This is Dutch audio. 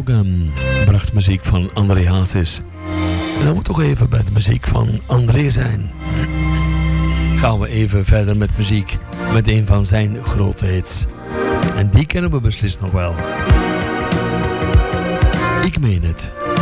Morgan bracht muziek van André Hazes. En dan moet toch even bij de muziek van André zijn. Gaan we even verder met muziek. Met een van zijn grote hits. En die kennen we beslist nog wel. Ik meen het.